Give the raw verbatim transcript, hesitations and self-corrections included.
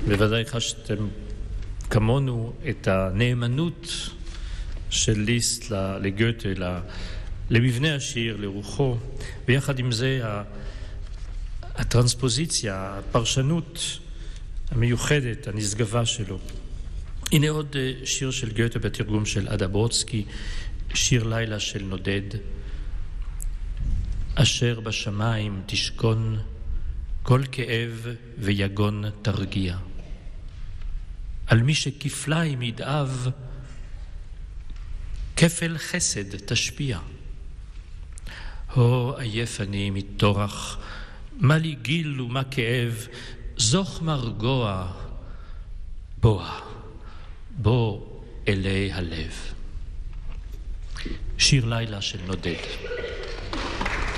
בוודאי חשתם כמונו את הנאמנות של ליסט לגוטה, למבנה השיר, לרוחו, ויחד עם זה הטרנספוזיציה, הפרשנות המיוחדת, הנשגבה שלו. הנה עוד שיר של גוטה בתרגום של אדה ברודסקי, שיר לילה של נודד. אשר בשמיים תשכון, כל כאב ויגון תרגיע. על מי שכפליים ידאב, כפל חסד תשפיע. הו עייף אני מתורח, מה לי גיל ומה כאב, זוך מרגוע, בוא, בוא אלי הלב. שיר לילה של נודד.